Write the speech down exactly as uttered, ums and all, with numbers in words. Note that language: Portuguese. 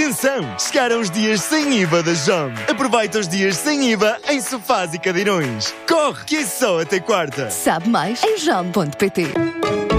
Atenção! Chegaram os dias sem I V A da Jom. Aproveita os dias sem I V A em sofás e cadeirões. Corre, que é só até quarta. Sabe mais em jom ponto pt.